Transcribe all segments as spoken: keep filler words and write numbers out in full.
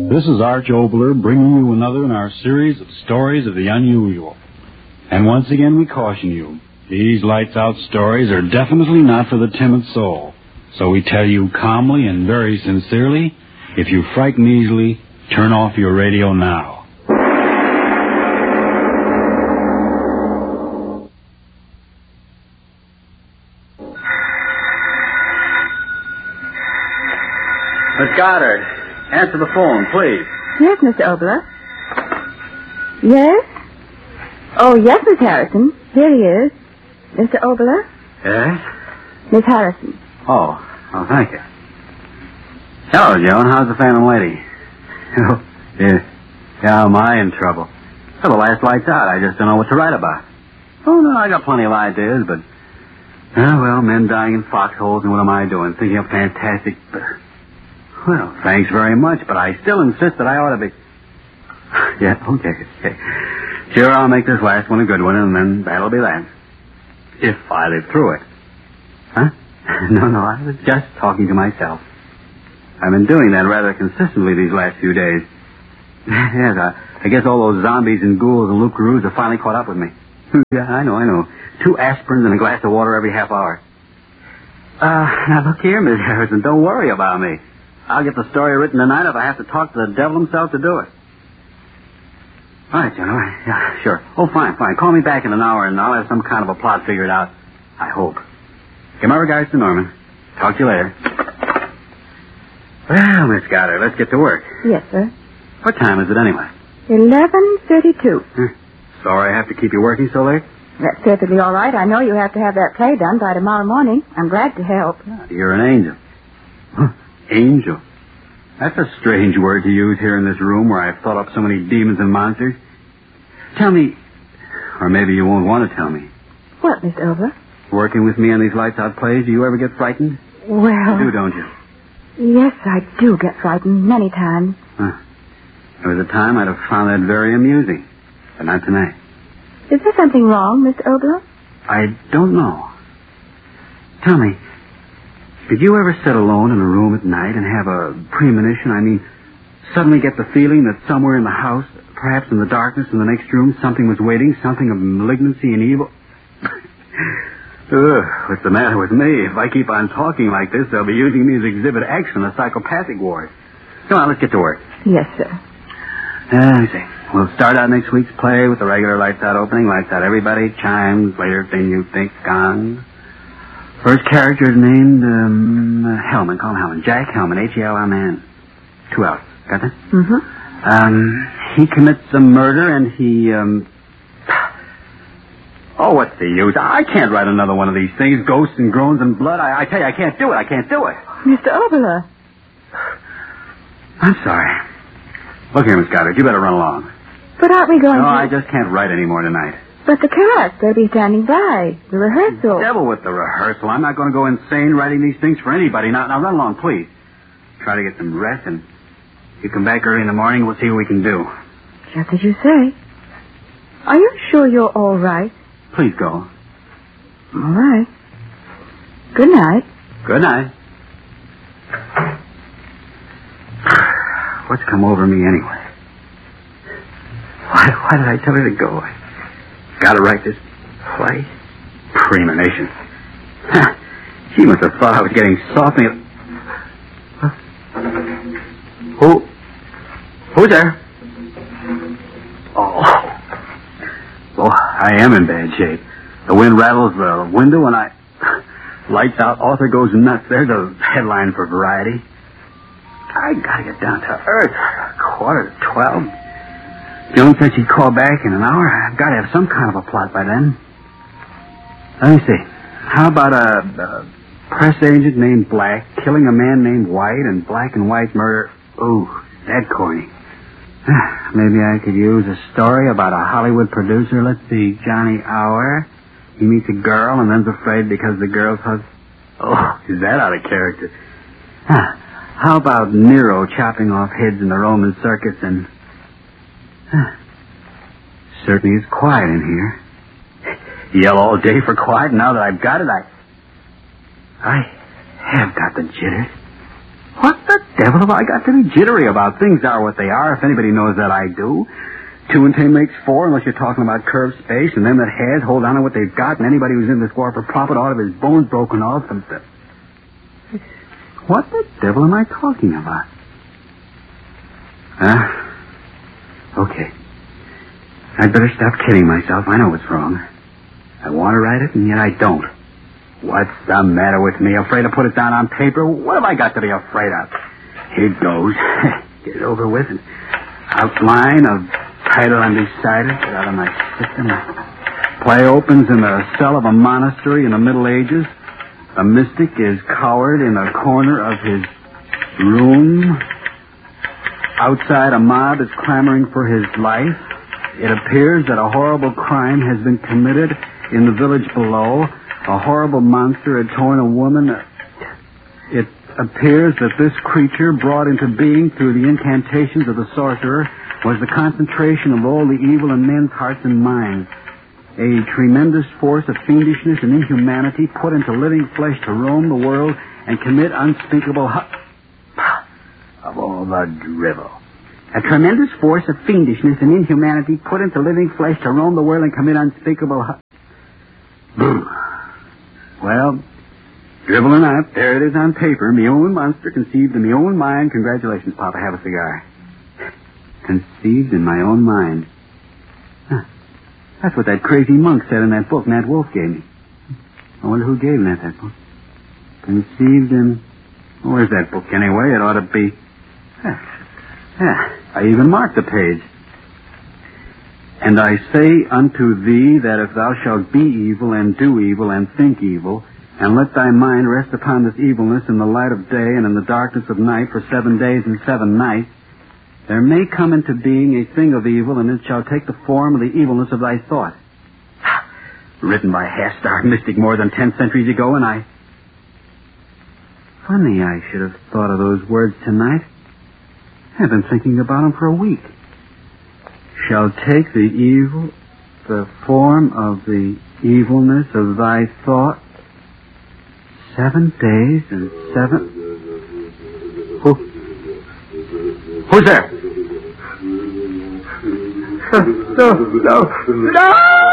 This is Arch Obler bringing you another in our series of stories of the unusual. And once again we caution you, these lights-out stories are definitely not for the timid soul. So we tell you calmly and very sincerely, if you frighten easily, turn off your radio now. Miss Goddard, answer the phone, please. Yes, Mister Obler. Yes? Oh, yes, Miss Harrison. Here he is. Mister Obler? Yes? Miss Harrison. Oh, oh, thank you. Hello, Joan. How's the Phantom Lady? Oh, yeah. Yeah, am I in trouble? Well, the last light's out. I just don't know what to write about. Oh, no, I got plenty of ideas, but... Oh, well, men dying in foxholes, and what am I doing? Thinking of fantastic... Well, thanks very much, but I still insist that I ought to be... Yeah, okay, okay. Sure, I'll make this last one a good one, and then that'll be that. If I live through it. Huh? No, no, I was just talking to myself. I've been doing that rather consistently these last few days. Yes, I, I guess all those zombies and ghouls and loup-garoos have finally caught up with me. Yeah, I know, I know. Two aspirins and a glass of water every half hour. Uh, now look here, Miss Harrison, don't worry about me. I'll get the story written tonight if I have to talk to the devil himself to do it. All right, John, all right. Yeah, sure. Oh, fine, fine. Call me back in an hour, and I'll have some kind of a plot figured out. I hope. Give my regards to Norman. Talk to you later. Well, Miss Goddard, let's get to work. Yes, sir. What time is it anyway? eleven thirty-two. Huh. Sorry I have to keep you working so late? That's perfectly all right. I know you have to have that play done by tomorrow morning. I'm glad to help. You're an angel. Huh. Angel? That's a strange word to use here in this room where I've thought up so many demons and monsters. Tell me, or maybe you won't want to tell me. What, Miss Obler? Working with me on these lights-out plays, do you ever get frightened? Well... You do, don't you? Yes, I do get frightened many times. Huh. There was a time I'd have found that very amusing, but not tonight. Is there something wrong, Mister Obler? I don't know. Tell me, did you ever sit alone in a room at night and have a premonition? I mean, suddenly get the feeling that somewhere in the house, perhaps in the darkness in the next room, something was waiting, something of malignancy and evil? Ugh, what's the matter with me? If I keep on talking like this, they'll be using me as Exhibit X in the psychopathic ward. Come on, let's get to work. Yes, sir. Uh, let me see. We'll start out next week's play with the regular lights-out opening. Lights out everybody, chimes, later thing you think, gong. First character is named, um, Hellman. Call him Hellman. Jack Hellman, H E L M N. Two L's. Got that? Mm-hmm. Um, he commits a murder and he, um... Oh, what's the use? I can't write another one of these things. Ghosts and groans and blood. I, I tell you, I can't do it. I can't do it. Mister Obler. I'm sorry. Look here, Miss Goddard, you better run along. But aren't we going no, to... No, I just can't write any more tonight. But the cast, they'll be standing by. The rehearsal. Devil with the rehearsal. I'm not going to go insane writing these things for anybody. Now, now, run along, please. Try to get some rest, and you come back early in the morning, we'll see what we can do. Just as you say. Are you sure you're all right? Please go. All right. Good night. Good night. What's come over me anyway? Why, why did I tell her to go? I gotta write this play. Premonition. She must have thought I was getting soft. And... Huh? Who? Who's there? Oh. Well, I am in bad shape. The wind rattles the window and I... Lights out, author goes nuts. There's a headline for Variety. I gotta get down to earth. Quarter to twelve. Joan said she'd call back in an hour. I've got to have some kind of a plot by then. Let me see. How about a, a press agent named Black killing a man named White and black and white murder? Ooh, that corny. Maybe I could use a story about a Hollywood producer. Let's see. Johnny Hour. He meets a girl and then's afraid because the girl's husband. Oh, is that out of character? Huh. How about Nero chopping off heads in the Roman circus and... Huh. Certainly is quiet in here. Yell all day for quiet, and now that I've got it, I... I have got the jitters. What the devil have I got to be jittery about? Things are what they are, if anybody knows that I do. Two and ten makes four, unless you're talking about curved space, and them that has hold on to what they've got, and anybody who's in this war for profit ought to have his bones broken off and stuff. What the devil am I talking about? Ah, uh, okay. I'd better stop kidding myself. I know what's wrong. I want to write it, and yet I don't. What's the matter with me? Afraid to put it down on paper? What have I got to be afraid of? Here goes. Get it over with. And outline of title undecided. Get out of my system. Play opens in the cell of a monastery in the Middle Ages. A mystic is cowered in a corner of his room. Outside, a mob is clamoring for his life. It appears that a horrible crime has been committed in the village below. A horrible monster had torn a woman. It appears that this creature, brought into being through the incantations of the sorcerer, was the concentration of all the evil in men's hearts and minds. A tremendous force of fiendishness and inhumanity put into living flesh to roam the world and commit unspeakable... Hu- of all the drivel. A tremendous force of fiendishness and inhumanity put into living flesh to roam the world and commit unspeakable... Hu- Well, drivel or not, there it is on paper. Me own monster conceived in me own mind. Congratulations, Papa. Have a cigar. Conceived in my own mind. Huh. That's what that crazy monk said in that book Nat Wolf gave me. I wonder who gave Nat that book. Conceived in... Oh, where's that book anyway? It ought to be... Yeah, yeah. I even marked the page. And I say unto thee that if thou shalt be evil and do evil and think evil, and let thy mind rest upon this evilness in the light of day and in the darkness of night for seven days and seven nights, there may come into being a thing of evil, and it shall take the form of the evilness of thy thought. Written by a half-starved mystic more than ten centuries ago, and I... Funny I should have thought of those words tonight. I've been thinking about them for a week. Shall take the evil, the form of the evilness of thy thought. Seven days and seven... Who? Who's there? No, no, no!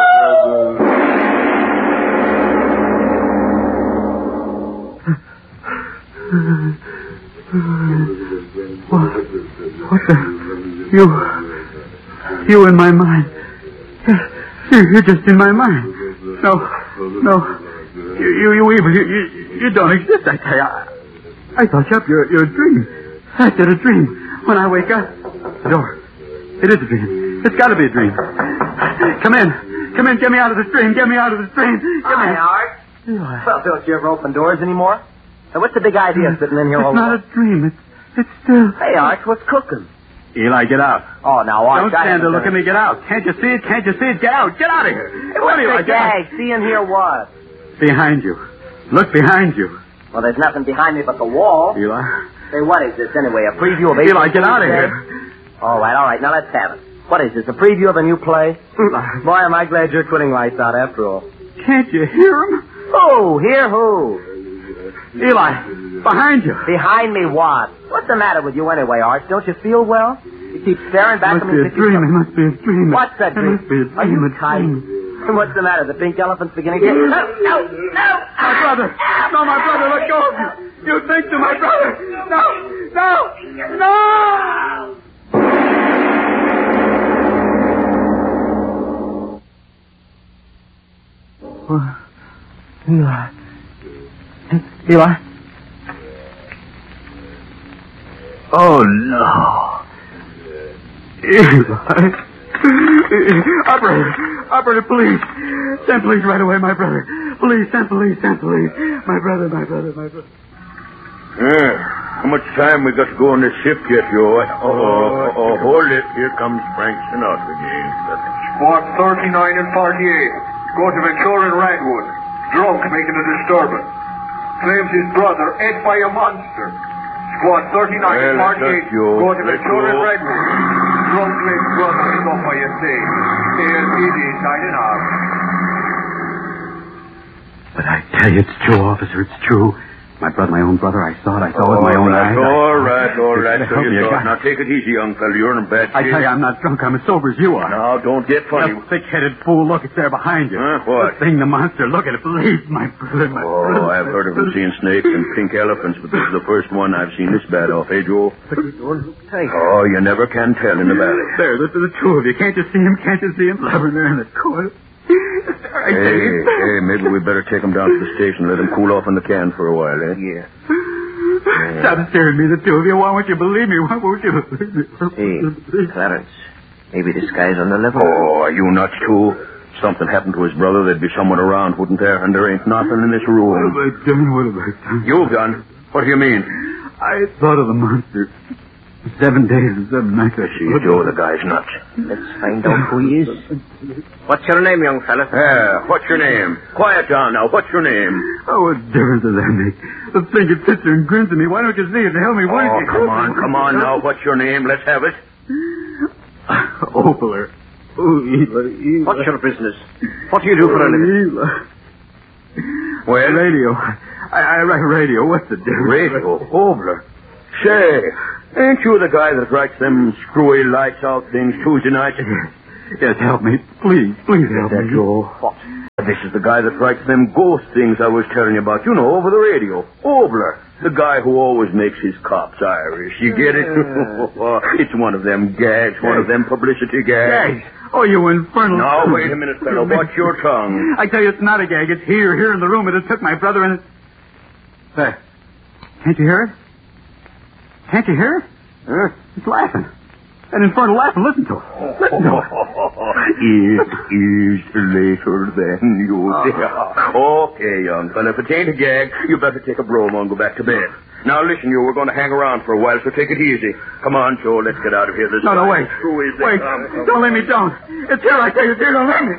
What? What the... You... You in my mind. You're just in my mind. No, no. You, you, you evil. You, you, you don't exist, I tell you. I, I thought you up. You're, you're a dream. I said a dream. When I wake up, the door. It is a dream. It's got to be a dream. Come in. Come in. Get me out of this dream. Get me out of this dream. Get Hi, me. Art. Eli. Well, don't you ever open doors anymore? Now, what's the big idea sitting in here all It's the not a dream. It's, it's still... Hey, Art, what's cooking? Eli, get out. Oh, now, Art... Don't stand there. Look at me. Get out. Can't you see it? Can't you see it? Get out. Get out of here. Hey, what's Eli, the get out. gag? See and hear what? Behind you. Look behind you. Well, there's nothing behind me but the wall. Eli. Say, what is this anyway? A preview of... Eli, get out of today? here. All right, all right. Now, let's have it. What is this, a preview of a new play? Boy, am I glad you're quitting lights out after all. Can't you hear him? Who? Hear who? Eli, behind you. Behind me what? What's the matter with you anyway, Art? Don't you feel well? You keep staring back It at must me. be a as if you- dream. It must be a dream. What's that It dream? must be a dream. Are you a tight? dream. What's the matter? The pink elephant's beginning to... No, no, no! My brother. No, my brother, let go of you. You think to my brother. No, no, no! Oh, Eli. Eli? Oh, no. Eli. Operator, operator, please. Send police right away, my brother. Please, send police, send police. My brother, my brother, my brother. Yeah. How much time we got to go on this ship yet, you? Oh, oh, oh, hold it. Here comes Frank Sinatra again. Squad thirty-nine and forty-eight. Go to Ventura and Redwood. Drunk, making a disturbance. Claims his brother ate by a monster. Squad thirty-nine and Well, forty-eight. that's you. Go to Let Ventura and go. Redwood. Drunk claims brother is off by a safe. A L P D signing off. But I tell you, it's true, officer, it's true. My brother, my own brother. I saw it. I saw it with my All own right, eyes. all right, all right. Help So me, you you thought. got- Now take it easy, young fella. You're in a bad shape. I tell you, I'm not drunk. I'm as sober as you are. Now, don't get funny. That thick-headed fool. Look, it's there behind you. Huh? What? The thing, the monster. Look at it, please. My brother, my brother. Oh, I've heard of them seeing snakes and pink elephants, but this is the first one I've seen this bad off, eh, Joe? Oh, you never can tell in the valley. There, the, the two of you. Can't you see him? Can't you see him? Blubbering there in the corner. I tell Hey, you. hey, maybe we better take him down to the station and let him cool off in the can for a while, eh? Yeah. Stop staring at me, the two of you. Why won't you believe me? Why won't you believe me? Hey, Clarence. Maybe this guy's on the level. Oh, are you nuts, too? Something happened to his brother, there'd be someone around, wouldn't there? And there ain't nothing in this What room. have I done? What have I done? You've done? What do you mean? I thought of the monster. Seven days and seven nights. I See, Joe, the guy's nuts. Let's find out who he is. What's your name, young fella? Yeah, what's your name? Quiet down now. What's your name? Oh, what difference does that make? The thing that sits there and grins at me. Why don't you see it and help me? Why Oh, don't you... come on, come on now. What's your name? Let's have it. Opler. Oh, Eli, Eli. What's your business? What do you do for a living? Eli. Well, Radio. I, I write radio. What's the difference? radio. Obler. Say, ain't you the guy that writes them screwy lights out things Tuesday nights? Yes, help me. Please, please help That me. Joe? What? This is the guy that writes them ghost things I was telling you about. You know, over the radio. Obler. The guy who always makes his cops Irish. You get it? It's one of them gags, one of them publicity gags. Gags? Oh, you infernal... Now, wait a minute, fellow. Watch your tongue. I tell you, it's not a gag. It's here, here in the room. It has took my brother and... There. Can't you hear it? Can't you hear it? Huh? It's laughing. An infernal laugh, and listen to it. Listen to it. It is later than you think. Okay, young fella, if it ain't a gag, you better take a bromo and go back to bed. Now, listen, you, we're going to hang around for a while, so take it easy. Come on, Joe, let's get out of here. This No, no, wait. Who is Wait. this? Don't let me down. It's here, I tell you. It's here. Don't let me.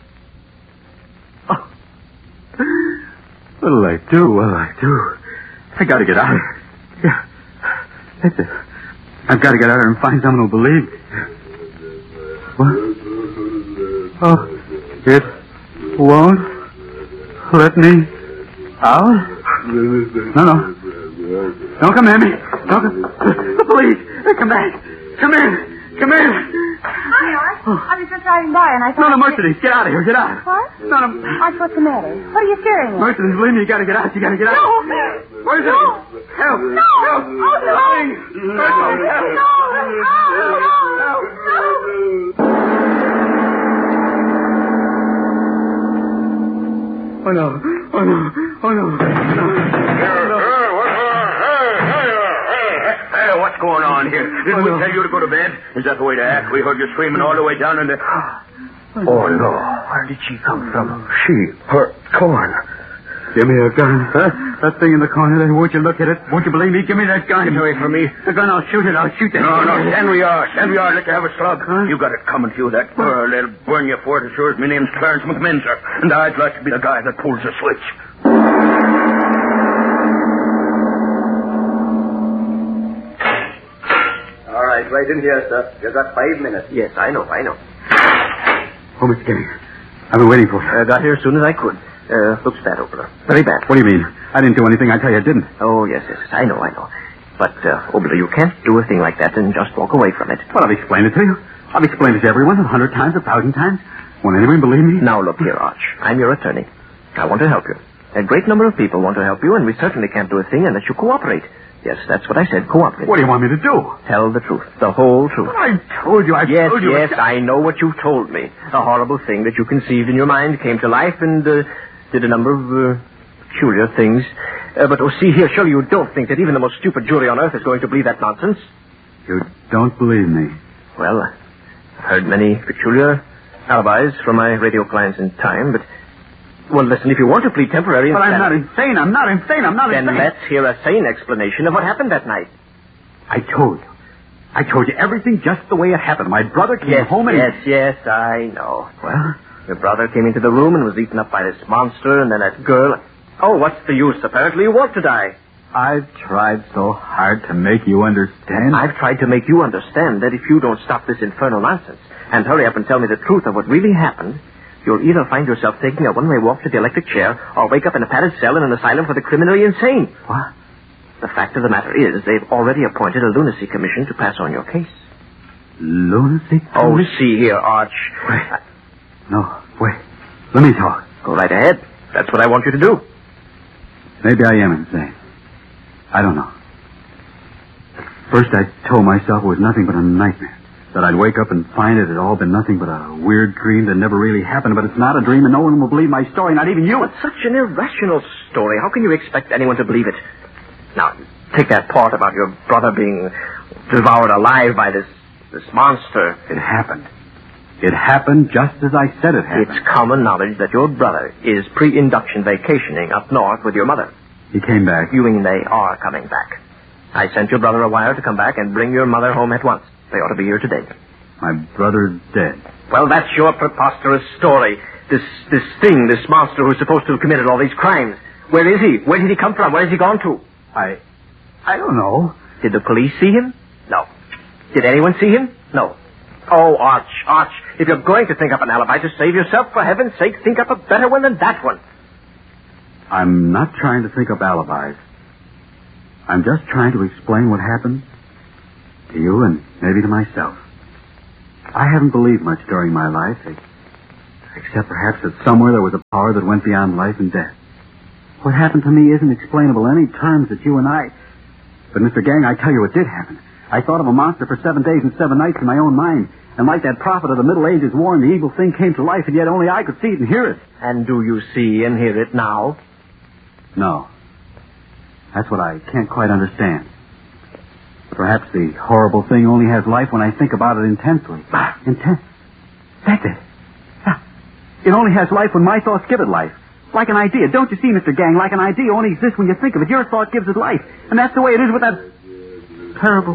Oh. What'll I do? What'll I do? I got to get out of here. Yeah. That's it. I've got to get out of here and find someone who'll believe me. What? Oh, it won't let me out? No, no. Don't come at me. Don't come. The police. Come back. Come in. Come in. Hi, Art. I was just riding by and I thought... No, no, Mercedes. Get out of here. Get out. What? No, no. Art, what's the matter? What are you staring at? Mercedes, believe me, you got to get out. You got to get out. No. Where's it? No. Help. No. Help. Oh, no. Please. Mercedes, help. No. No. No. Oh, no. Oh, no. Oh, no. Hey, what's going on here? Didn't we tell you to go to bed? Is that the way to act? We heard you screaming all the way down in the... Oh, no. Where did she come from? She, her, corn. Give me a gun. Huh? That thing in the corner there. Won't you look at it? Won't you believe me? Give me that gun. Get away from me. The gun, I'll shoot it. I'll shoot that. No, no, stand where you are. Stand where you are. Let you have a slug. Huh? You got it coming to you, that girl. They'll burn you for it as sure as my name's Clarence McMinzer. And I'd like to be the guy that pulls the switch. All right, right in here, sir. You got five minutes. Yes, I know, I know. Oh, Mister Kenny. I've been waiting for you. I got here as soon as I could. Uh, looks bad over there. Very bad. What do you mean? I didn't do anything. I tell you I didn't. Oh, yes, yes, I know, I know. But, uh, Obler, you can't do a thing like that and just walk away from it. Well, I've explained it to you. I've explained it to everyone a hundred times, a thousand times. Won't anyone believe me? Now, look here, Arch. I'm your attorney. I want to help you. A great number of people want to help you, and we certainly can't do a thing unless you cooperate. Yes, that's what I said, cooperate. What do you want me to do? Tell the truth, the whole truth. I told you, I Yes, told you. yes, I know what you've told me. A horrible thing that you conceived in your mind came to life and uh, did a number of uh, peculiar things. Uh, but, oh, see here, surely you don't think that even the most stupid jury on earth is going to believe that nonsense? You don't believe me. Well, I've heard many peculiar alibis from my radio clients in time, but... Well, listen, if you want to plead temporary But I'm not insanity... insane. I'm not insane. I'm not Then insane. let's hear a sane explanation of what happened that night. I told you. I told you everything just the way it happened. My brother came Yes, home and... yes, yes, I know. Well? Your brother came into the room and was eaten up by this monster, and then that girl... Oh, what's the use? Apparently you want to die. I've tried so hard to make you understand. I've tried to make you understand that if you don't stop this infernal nonsense and hurry up and tell me the truth of what really happened, you'll either find yourself taking a one-way walk to the electric chair or wake up in a padded cell in an asylum for the criminally insane. What? The fact of the matter is they've already appointed a lunacy commission to pass on your case. Lunacy? Oh, see here, Arch. Wait. No, wait. Let me talk. Go right ahead. That's what I want you to do. Maybe I am insane. I don't know. At first I told myself it was nothing but a nightmare. That I'd wake up and find it had all been nothing but a weird dream that never really happened. But it's not a dream and no one will believe my story, not even you. It's such an irrational story. How can you expect anyone to believe it? Now, take that part about your brother being devoured alive by this this monster. It happened. It happened just as I said it happened. It's common knowledge that your brother is pre-induction vacationing up north with your mother. He came back. You mean they are coming back. I sent your brother a wire to come back and bring your mother home at once. They ought to be here today. My brother's dead. Well, that's your preposterous story. This this thing, this monster who's supposed to have committed all these crimes. Where is he? Where did he come from? Where has he gone to? I... I don't know. Did the police see him? No. Did anyone see him? No. Oh, Arch, Arch, if you're going to think up an alibi to save yourself, for heaven's sake, think up a better one than that one. I'm not trying to think up alibis. I'm just trying to explain what happened to you and maybe to myself. I haven't believed much during my life, except perhaps that somewhere there was a power that went beyond life and death. What happened to me isn't explainable in any terms that you and I... But, Mister Gang, I tell you what did happen. I thought of a monster for seven days and seven nights in my own mind. And like that prophet of the Middle Ages warned, the evil thing came to life, and yet only I could see it and hear it. And do you see and hear it now? No. That's what I can't quite understand. Perhaps the horrible thing only has life when I think about it intensely. Intense? That's it. It only has life when my thoughts give it life. Like an idea. Don't you see, Mister Gang? Like an idea only exists when you think of it. Your thought gives it life. And that's the way it is with that terrible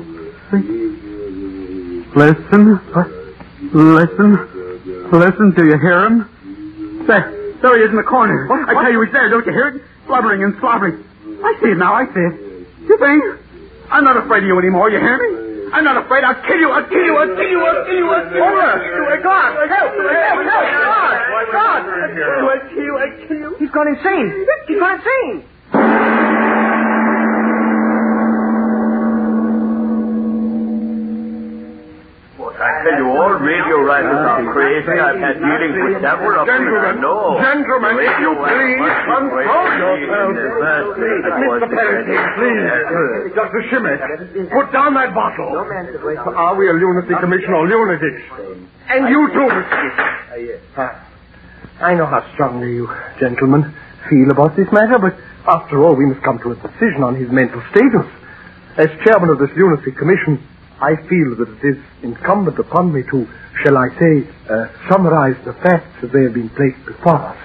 thing. Listen. Listen. Listen. Do you hear him? There. There he is in the corner. What? I tell you, he's there. Don't you hear it? Blubbering and slobbering. I see it now. I see it. You think? I'm not afraid of you anymore. You hear me? I'm not afraid. I'll kill you. I'll kill you. I'll kill you. I'll kill you. I'll kill you. Over. God. Help. Help. Help. God. God. I'll kill you. I'll kill you. He's gone insane. He's gone insane. I tell you, all radio writers are crazy. I've had dealings with several of them. Gentlemen, no. gentlemen, if you please, control yourselves. Mister Perry, please. Doctor Schmidt, put down that bottle. Are we a lunacy commission or lunatics? And you too, Mister I know how strongly you gentlemen feel about this matter, but after all, we must come to a decision on his mental status. As chairman of this lunacy commission, I feel that it is incumbent upon me to, shall I say, uh, summarize the facts as they have been placed before us.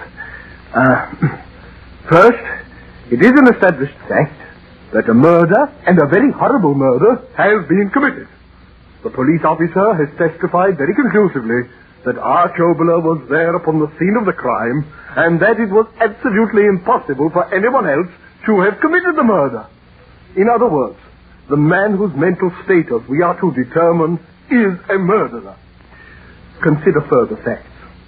Uh, first, it is an established fact that a murder, and a very horrible murder, has been committed. The police officer has testified very conclusively that Arch Oboler was there upon the scene of the crime, and that it was absolutely impossible for anyone else to have committed the murder. In other words, the man whose mental status we are to determine is a murderer. Consider further facts.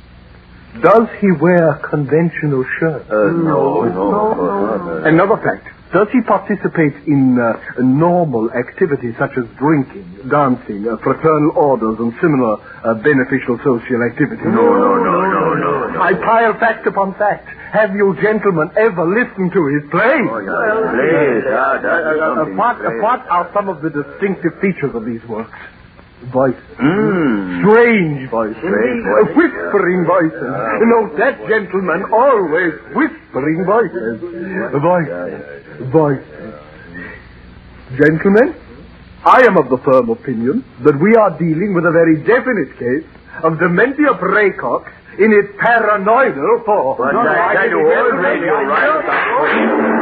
Does he wear conventional shirts? Uh, no, no, no, no. Another fact. Does he participate in uh, normal activities such as drinking, dancing, uh, fraternal orders, and similar uh, beneficial social activities? No, no, no, no, no, no. I pile fact upon fact. Have you gentlemen ever listened to his plays? Oh, yeah. Plays, yeah, that is Uh, something. what, what are some of the distinctive features of these works? Voices. Mm. Strange voices. Strange Uh, voices, whispering voices. Yeah. You know, that gentleman always whispering voices. Voices. Voices. Gentlemen, I am of the firm opinion that we are dealing with a very definite case of dementia praecox in its paranoidal form. But I tell you, all radio writers are